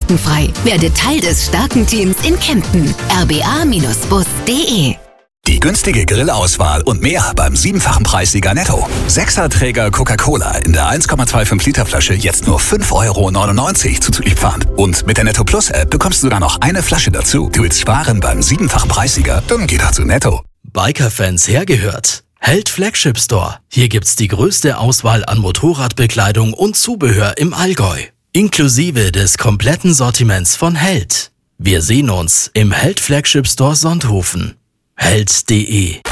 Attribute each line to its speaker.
Speaker 1: kostenfrei. Werde Teil des starken Teams in Kempten. rba-bus.de.
Speaker 2: Die günstige Grillauswahl und mehr beim 7-fachen Preissieger Netto. 6er-Träger Coca-Cola in der 1,25 Liter Flasche jetzt nur 5,99 € zuzuliefernd. Und mit der Netto Plus App bekommst du sogar noch eine Flasche dazu. Du willst sparen beim 7-fachen Preissieger? Dann geh doch zu Netto.
Speaker 3: Biker-Fans hergehört. Held Flagship Store. Hier gibt's die größte Auswahl an Motorradbekleidung und Zubehör im Allgäu. Inklusive des kompletten Sortiments von Held. Wir sehen uns im Held Flagship Store Sonthofen. Held.de